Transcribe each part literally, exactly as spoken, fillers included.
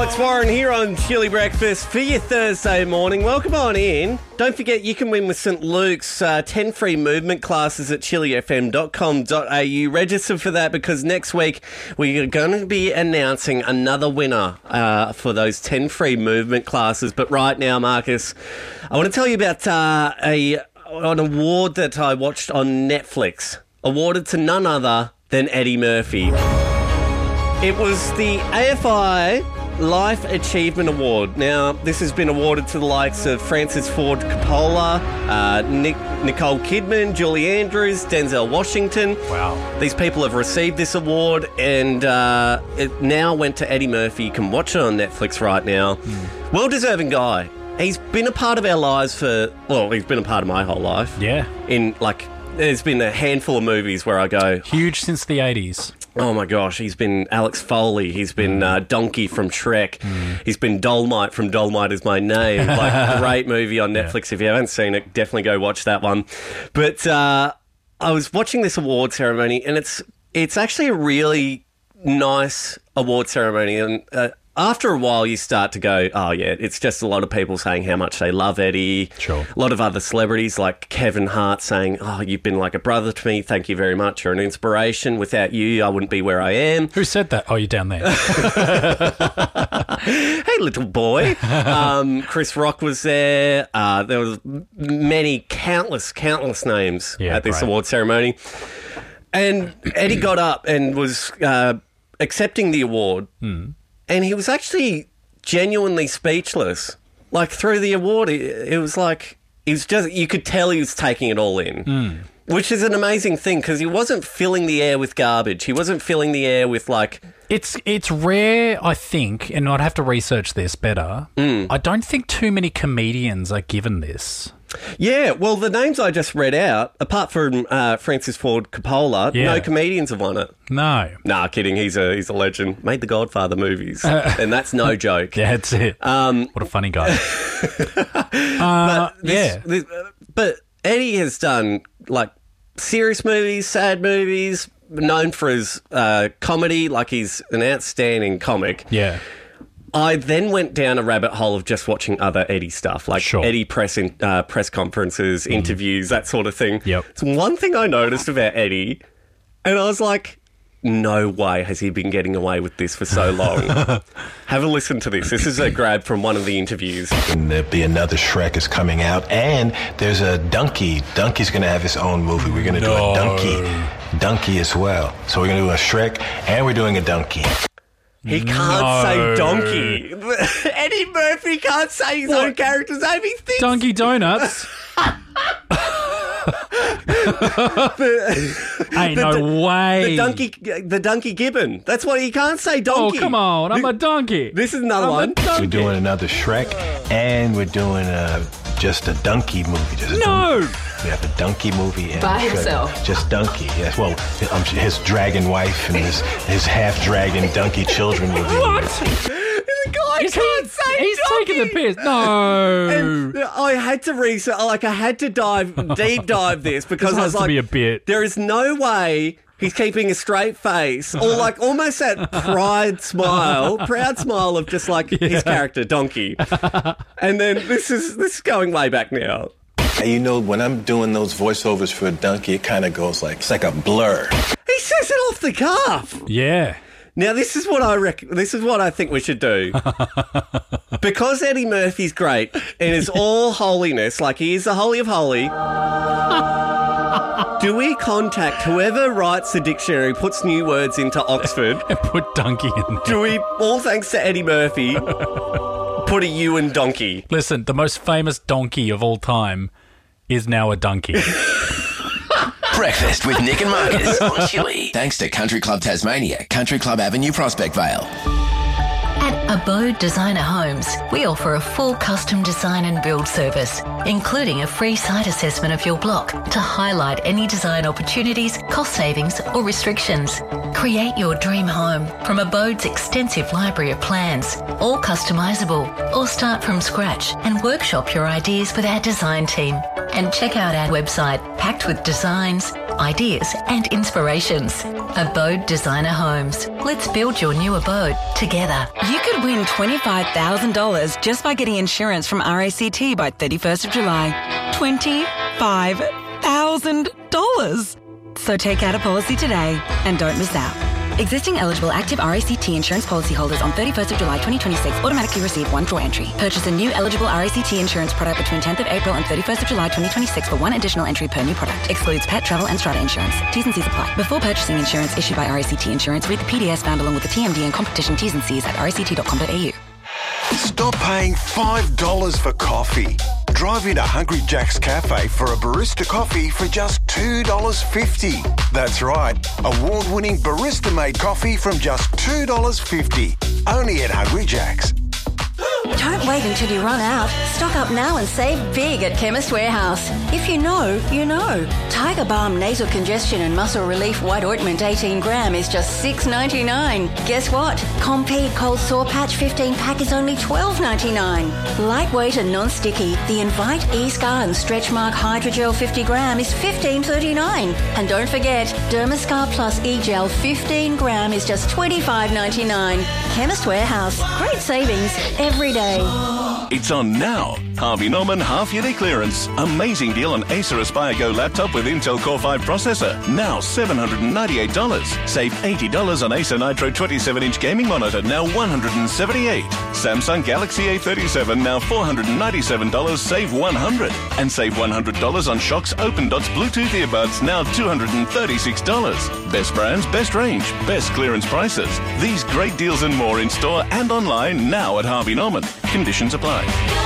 Alex Warren here on Chili Breakfast for your Thursday morning. Welcome on in. Don't forget you can win with St Luke's uh, ten free movement classes at chili f m dot com dot a u. Register for that because next week we're going to be announcing another winner uh, for those ten free movement classes. But right now, Marcus, I want to tell you about uh, a an award that I watched on Netflix, awarded to none other than Eddie Murphy. It was the A F I Life Achievement Award. Now, this has been awarded to the likes of Francis Ford Coppola, uh, Nick, Nicole Kidman, Julie Andrews, Denzel Washington. Wow. These people have received this award, and uh, it now went to Eddie Murphy. You can watch it on Netflix right now. Mm. Well-deserving guy. He's been a part of our lives for, well, he's been a part of my whole life. Yeah. In, like, there's been a handful of movies where I go... Huge since the eighties. Oh, my gosh. He's been Alex Foley. He's been uh, Donkey from Shrek. Mm. He's been Dolmite from Dolmite Is My Name. Like, great movie on Netflix. Yeah. If you haven't seen it, definitely go watch that one. But uh, I was watching this award ceremony, and it's it's actually a really nice award ceremony. And uh, after a while, you start to go, oh, yeah, it's just a lot of people saying how much they love Eddie. Sure. A lot of other celebrities like Kevin Hart saying, oh, you've been like a brother to me. Thank you very much. You're an inspiration. Without you, I wouldn't be where I am. Who said that? Oh, you're down there. Hey, little boy. Um, Chris Rock was there. Uh, there was many, countless, countless names yeah, at this great. award ceremony. And Eddie got up and was uh, accepting the award. Mm. And he was actually genuinely speechless. Like, through the award, it, it was like, he was just, you could tell he was taking it all in. Mm. Which is an amazing thing, because he wasn't filling the air with garbage. He wasn't filling the air with, like... It's it's rare, I think, and I'd have to research this better. Mm. I don't think too many comedians are given this. Yeah, well, the names I just read out, apart from uh, Francis Ford Coppola, yeah. no comedians have won it. No. Nah, kidding. He's a he's a legend. Made the Godfather movies, and that's no joke. Yeah, that's it. Um, what a funny guy. but uh, this, yeah. This, but Eddie has done, like, serious movies, sad movies, known for his uh, comedy, like he's an outstanding comic. Yeah. I then went down a rabbit hole of just watching other Eddie stuff, like sure. Eddie press in, uh, press conferences, mm. interviews, that sort of thing. Yep. It's one thing I noticed about Eddie, and I was like, no way has he been getting away with this for so long. Have a listen to this. This is a grab from one of the interviews. And there'll be another Shrek is coming out, and there's a Donkey. Donkey's going to have his own movie. We're going to no. do a Donkey. Donkey as well. So we're going to do a Shrek, and we're doing a Donkey. He can't no. say donkey. Eddie Murphy can't say his what? own character's name. He thinks... Donkey Donuts. the, Ain't the, no way. The donkey, the donkey gibbon. That's what he can't say. Donkey. Oh, come on! I'm this, a donkey. This is another I'm one. We're doing another Shrek, and we're doing a, just a donkey movie. Just a no. Donkey. We have a donkey movie and by himself. Just donkey. Yes. Well, um, his dragon wife and his his half dragon donkey children will be. What? The guy Is can't he, say He's donkey. taking the piss. No. And I had to research, like I had to dive, deep dive this because this I has was like, to be a bit. There is no way he's keeping a straight face or like almost that pride smile, proud smile of just like yeah. his character, Donkey. And then this is, this is going way back now. You know, when I'm doing those voiceovers for a donkey, it kind of goes like, it's like a blur. He says it off the cuff. Yeah. Now, this is what I rec- This is what I think we should do. Because Eddie Murphy's great and is all holiness, like he is the holy of holy, do we contact whoever writes the dictionary, puts new words into Oxford, and put donkey in there? Do we, all thanks to Eddie Murphy, put a U in donkey? Listen, the most famous donkey of all time is now a donkey. Breakfast with Nick and Marcus on Chili. Thanks to Country Club Tasmania, Country Club Avenue, Prospect Vale. At Abode Designer Homes, we offer a full custom design and build service, including a free site assessment of your block to highlight any design opportunities, cost savings or restrictions. Create your dream home from Abode's extensive library of plans, all customisable, or start from scratch and workshop your ideas with our design team. And check out our website, packed with designs, ideas and inspirations. Abode Designer Homes. Let's build your new abode together. You could win twenty-five thousand dollars just by getting insurance from R A C T by thirty-first of July. twenty-five thousand dollars. So take out a policy today and don't miss out. Existing eligible active R A C T insurance policyholders on thirty-first of July twenty twenty-six automatically receive one draw entry. Purchase a new eligible R A C T insurance product between tenth of April and thirty-first of July twenty twenty-six for one additional entry per new product. Excludes pet, travel and strata insurance. T's and C's apply. Before purchasing insurance issued by R A C T Insurance, read the P D S found along with the T M D and competition T's and C's at r a c t dot com dot a u. Stop paying five dollars for coffee. Drive into Hungry Jack's Cafe for a barista coffee for just two dollars fifty. That's right, award-winning barista-made coffee from just two dollars fifty. Only at Hungry Jack's. Don't wait until you run out. Stock up now and save big at Chemist Warehouse. If you know, you know. Tiger Balm Nasal Congestion and Muscle Relief White Ointment eighteen gram is just six dollars ninety-nine. Guess what? Compeed Cold Sore Patch fifteen pack is only twelve dollars ninety-nine. Lightweight and non-sticky, the Invite E-Scar and Stretch Mark Hydrogel fifty gram is fifteen dollars thirty-nine. And don't forget, Dermascar Plus E-Gel fifteen gram is just twenty-five dollars ninety-nine. Chemist Warehouse. Great savings every day. It's on now. Harvey Norman half-yearly clearance. Amazing deal on Acer Aspire Go laptop with Intel Core five processor. Now seven hundred ninety-eight dollars. Save eighty dollars on Acer Nitro twenty-seven inch gaming monitor, now one hundred seventy-eight dollars. Samsung Galaxy A thirty-seven, now four hundred ninety-seven dollars. Save one hundred dollars. And save one hundred dollars on Shox Open Dots Bluetooth earbuds, now two hundred thirty-six dollars. Best brands, best range, best clearance prices. These great deals and more in store and online now at Harvey Norman. Conditions apply.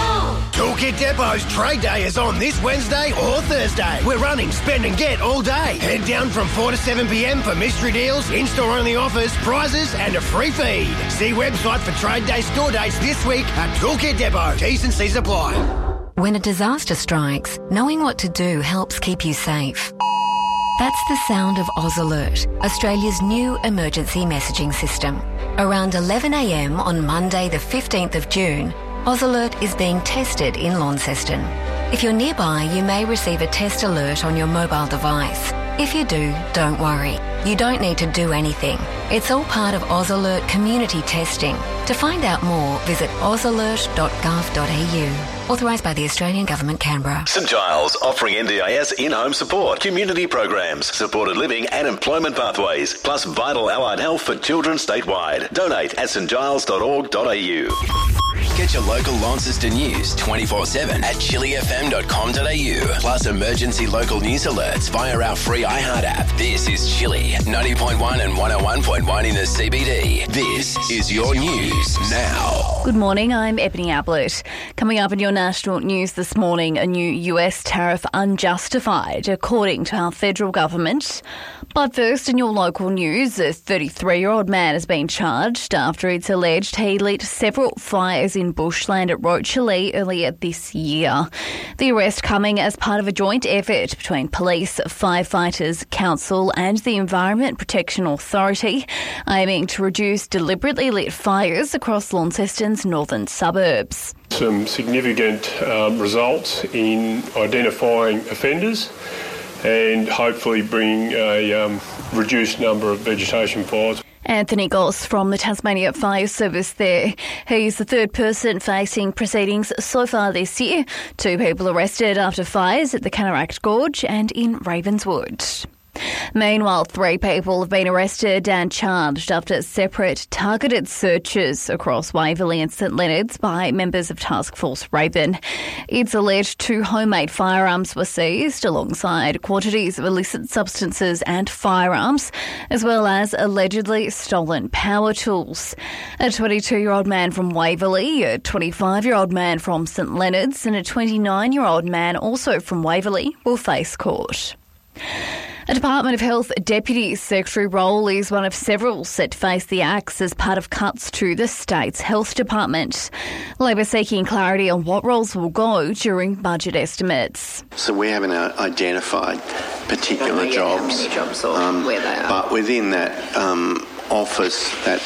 Toolkit Depot's Trade Day is on this Wednesday or Thursday. We're running Spend and Get all day. Head down from four to seven p m for mystery deals, in-store only offers, prizes and a free feed. See website for Trade Day store dates this week at Toolkit Depot. T's and C's apply. When a disaster strikes, knowing what to do helps keep you safe. That's the sound of Oz Alert, Australia's new emergency messaging system. Around eleven a m on Monday the fifteenth of June, Oz Alert is being tested in Launceston. If you're nearby, you may receive a test alert on your mobile device. If you do, don't worry. You don't need to do anything. It's all part of Oz Alert community testing. To find out more, visit oz alert dot gov dot a u. Authorised by the Australian Government, Canberra. St Giles, offering N D I S in-home support, community programs, supported living and employment pathways, plus vital allied health for children statewide. Donate at st giles dot org dot a u. Get your local Launceston news twenty-four seven at chili f m dot com dot a u. Plus emergency local news alerts via our free iHeart app. This is Chili, ninety point one and one oh one point one in the C B D. This is your news now. Good morning, I'm Ebony Ablett. Coming up in your national news this morning, a new U S tariff unjustified, according to our federal government. But first, in your local news, a thirty-three-year-old man has been charged after it's alleged he lit several fires in bushland at Rochely earlier this year. The arrest coming as part of a joint effort between police, firefighters, council and the Environment Protection Authority, aiming to reduce deliberately lit fires across Launceston's northern suburbs. Some significant um, results in identifying offenders and hopefully bring a um, reduced number of vegetation fires. Anthony Goss from the Tasmania Fire Service there. He's the third person facing proceedings so far this year. Two people arrested after fires at the Cataract Gorge and in Ravenswood. Meanwhile, three people have been arrested and charged after separate targeted searches across Waverley and St Leonards by members of Task Force Raven. It's alleged two homemade firearms were seized alongside quantities of illicit substances and firearms, as well as allegedly stolen power tools. A twenty-two-year-old man from Waverley, a twenty-five-year-old man from St Leonards and a twenty-nine-year-old man also from Waverley will face court. A Department of Health Deputy Secretary role is one of several set to face the axe as part of cuts to the state's health department. Labor seeking clarity on what roles will go during budget estimates. So we haven't identified particular yeah, jobs, how many jobs or um, where they are. But within that um, office, that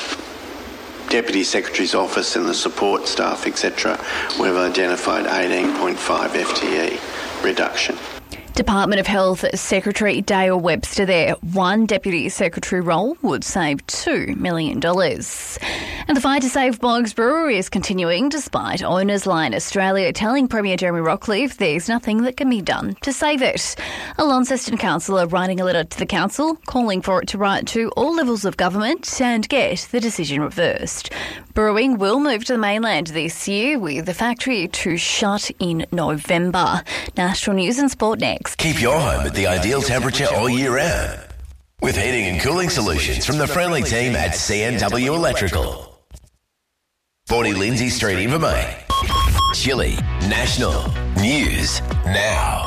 Deputy Secretary's office and the support staff, et cetera, we've identified eighteen point five F T E reduction. Department of Health Secretary Dale Webster there. One Deputy Secretary role would save two million dollars. And the fight to save Boggs Brewery is continuing despite Owners Line Australia telling Premier Jeremy Rockliff there's nothing that can be done to save it. A Launceston councillor writing a letter to the council calling for it to write to all levels of government and get the decision reversed. Brewing will move to the mainland this year with the factory to shut in November. National News and Sport next. Keep your home at the ideal temperature all year round with heating and cooling solutions from the friendly team at C N W Electrical. forty Lindsay Street, Invermain. Chili National News Now.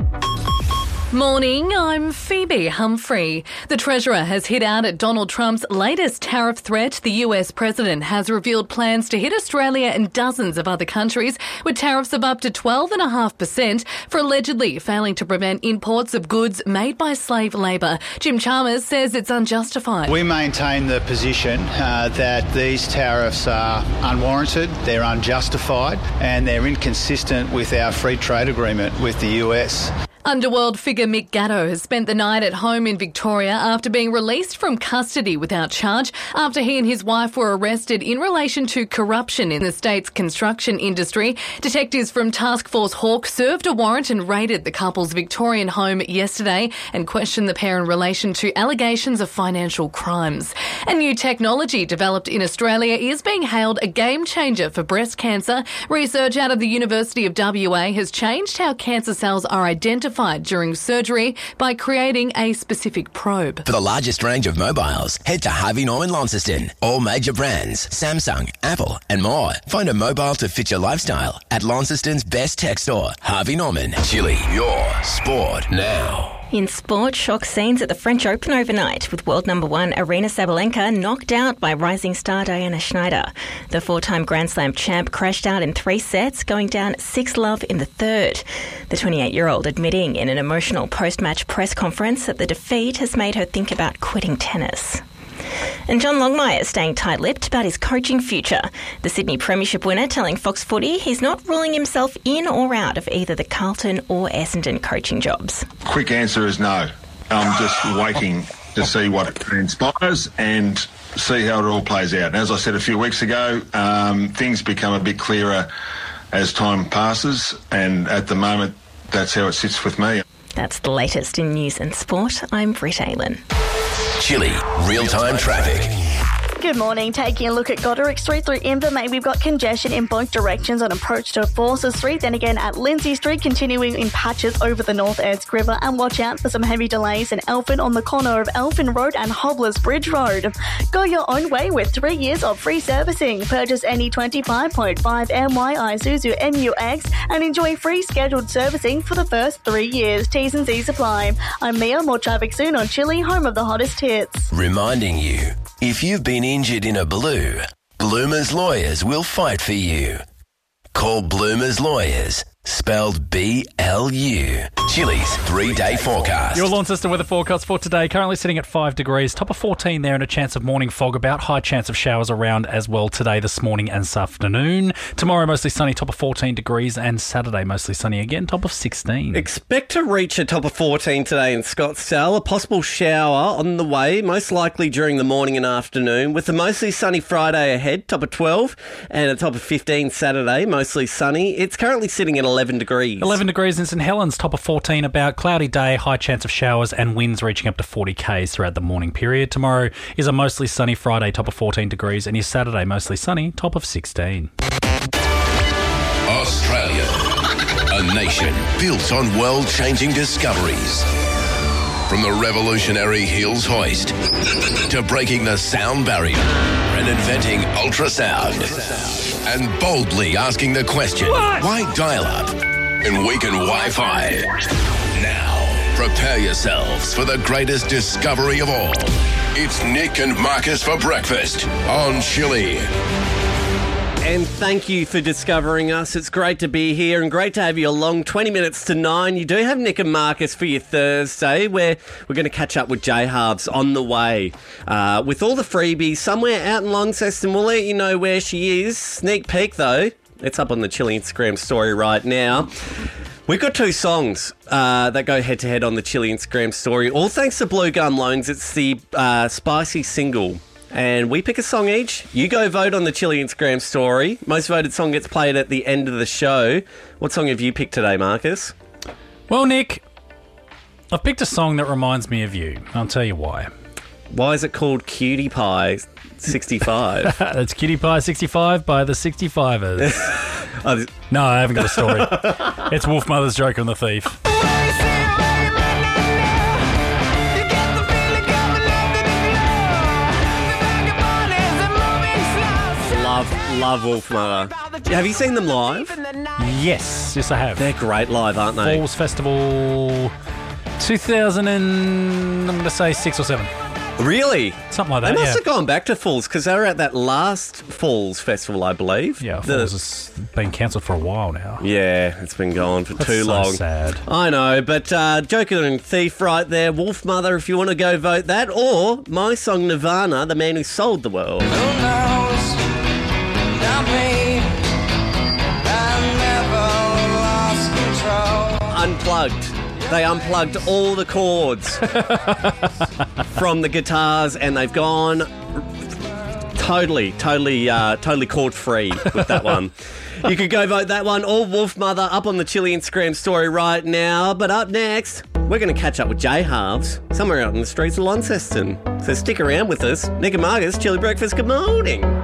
Morning, I'm Phoebe Humphrey. The Treasurer has hit out at Donald Trump's latest tariff threat. The U S President has revealed plans to hit Australia and dozens of other countries with tariffs of up to twelve point five percent for allegedly failing to prevent imports of goods made by slave labour. Jim Chalmers says it's unjustified. We maintain the position uh, that these tariffs are unwarranted, they're unjustified, and they're inconsistent with our free trade agreement with the U S. Underworld figure Mick Gatto has spent the night at home in Victoria after being released from custody without charge after he and his wife were arrested in relation to corruption in the state's construction industry. Detectives from Task Force Hawk served a warrant and raided the couple's Victorian home yesterday and questioned the pair in relation to allegations of financial crimes. A new technology developed in Australia is being hailed a game changer for breast cancer. Research out of the University of W A has changed how cancer cells are identified during surgery by creating a specific probe. For the largest range of mobiles, head to Harvey Norman Launceston. All major brands, Samsung, Apple and more. Find a mobile to fit your lifestyle at Launceston's best tech store, Harvey Norman. Chili, your sport now. In sport, shock scenes at the French Open overnight with world number one Aryna Sabalenka knocked out by rising star Diana Schneider. The four-time Grand Slam champ crashed out in three sets, going down six love in the third. The twenty-eight-year-old admitting in an emotional post-match press conference that the defeat has made her think about quitting tennis. And John Longmire staying tight-lipped about his coaching future. The Sydney Premiership winner telling Fox Footy he's not ruling himself in or out of either the Carlton or Essendon coaching jobs. Quick answer is no. I'm just waiting to see what transpires and see how it all plays out. And as I said a few weeks ago, um, things become a bit clearer as time passes, and at the moment, that's how it sits with me. That's the latest in news and sport. I'm Britt Aylen. Chili, real-time traffic. Good morning. Taking a look at Goderic Street through Invermain, we've got congestion in both directions on approach to Forces Street. Then again at Lindsay Street, continuing in patches over the North Esk River. And watch out for some heavy delays in Elphin on the corner of Elphin Road and Hobblers Bridge Road. Go your own way with three years of free servicing. Purchase any twenty-five point five M Y Isuzu M U X and enjoy free scheduled servicing for the first three years. T's and C's apply. I'm Mia. More traffic soon on Chili, home of the hottest hits. Reminding you, if you've been injured in a blue, Bloomers Lawyers will fight for you. Call Bloomers Lawyers, spelled B L U. Chili's three-day forecast. Your Launceston weather forecast for today, currently sitting at five degrees, top of fourteen there and a chance of morning fog about, high chance of showers around as well today, this morning and this afternoon. Tomorrow mostly sunny, top of fourteen degrees, and Saturday mostly sunny again, top of sixteen. Expect to reach a top of fourteen today in Scottsdale. A possible shower on the way, most likely during the morning and afternoon, with a mostly sunny Friday ahead, top of twelve, and a top of fifteen Saturday, mostly sunny. It's currently sitting at eleven degrees. eleven degrees in St Helens, top of fourteen about, cloudy day, high chance of showers and winds reaching up to forty k's throughout the morning period. Tomorrow is a mostly sunny Friday, top of fourteen degrees, and your Saturday mostly sunny, top of sixteen. Australia, a nation built on world-changing discoveries. From the revolutionary Hills hoist to breaking the sound barrier and inventing ultrasound and boldly asking the question, what? Why dial-up and weaken Wi-Fi? Now, prepare yourselves for the greatest discovery of all. It's Nick and Marcus for breakfast on Chili. And thank you for discovering us. It's great to be here and great to have you along. twenty minutes to nine. You do have Nick and Marcus for your Thursday, where we're going to catch up with J Halves on the way uh, with all the freebies somewhere out in Launceston. We'll let you know where she is. Sneak peek, though. It's up on the Chili Instagram story right now. We've got two songs uh, that go head-to-head on the Chili Instagram story. All thanks to Blue Gum Loans. It's the uh, Spicy Single. And we pick a song each. You go vote on the Chili Instagram story. Most voted song gets played at the end of the show. What song have you picked today, Marcus? Well, Nick, I've picked a song that reminds me of you. I'll tell you why. Why is it called Cutie Pie sixty-five? That's Cutie Pie sixty-five by the sixty-fivers. oh, no, I haven't got a story. It's Wolf Mother's Joker and the Thief. Love, love Wolf Mother. Have you seen them live? Yes, yes I have. They're great live, aren't they? Falls Festival two thousand and I'm going to say six or seven. Really? Something like that, They must yeah. have gone back to Falls because they were at that last Falls festival, I believe. Yeah, The- Falls has been cancelled for a while now. Yeah, it's been gone for That's too so long. sad. I know, but uh, Joker and Thief right there, Wolf Mother if you want to go vote that, or my song Nirvana, The Man Who Sold the World. Unplugged. They unplugged all the chords from the guitars and they've gone totally, totally, uh, totally chord free with that one. You could go vote that one or Wolf Mother up on the Chili Instagram story right now. But up next, we're going to catch up with Jay Halves somewhere out in the streets of Launceston. So stick around with us. Nick and Marcus, Chili Breakfast, good morning.